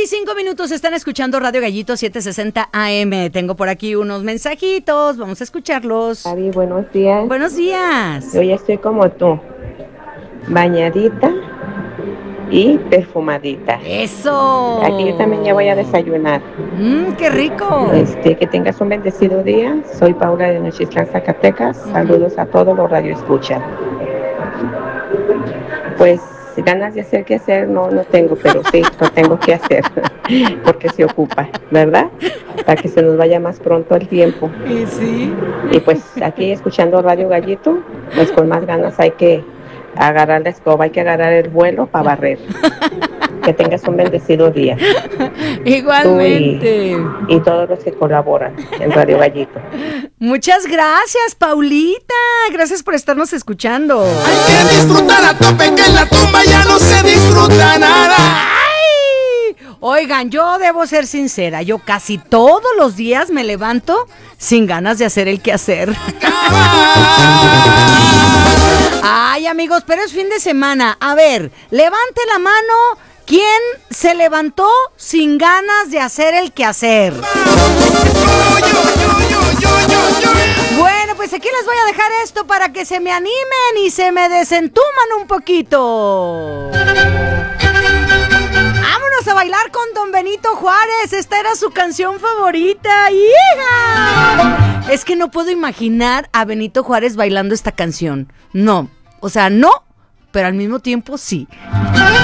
6:25 están escuchando Radio Gallito 760 AM. Tengo por aquí unos mensajitos, vamos a escucharlos. Gaby, buenos días. Buenos días. Yo ya estoy como tú, bañadita y perfumadita. ¡Eso! Aquí yo también ya voy a desayunar. ¡Qué rico! Que tengas un bendecido día. Soy Paula de Nochitlán, Zacatecas. Saludos a todos los radioescuchas. Pues ganas de hacer que hacer no tengo, pero sí, lo tengo que hacer porque se ocupa, ¿verdad? Para que se nos vaya más pronto el tiempo. Y sí. Y pues aquí escuchando Radio Gallito, pues con más ganas hay que agarrar la escoba, hay que agarrar el vuelo para barrer. Que tengas un bendecido día. Igualmente. Y todos los que colaboran en Radio Gallito. Muchas gracias, Paulita. Gracias por estarnos escuchando. Hay que disfrutar a tope, que en la tumba ya no se disfruta nada. ¡Ay! Oigan, yo debo ser sincera. Yo casi todos los días me levanto sin ganas de hacer el quehacer. Ay, amigos, pero es fin de semana. A ver, levante la mano. ¿Quién se levantó sin ganas de hacer el quehacer? Bueno, pues aquí les voy a dejar esto para que se me animen y se me desentuman un poquito. Vámonos a bailar con Don Benito Juárez. Esta era su canción favorita. ¡Hija! Es que no puedo imaginar a Benito Juárez bailando esta canción. No, o sea, no, pero al mismo tiempo sí.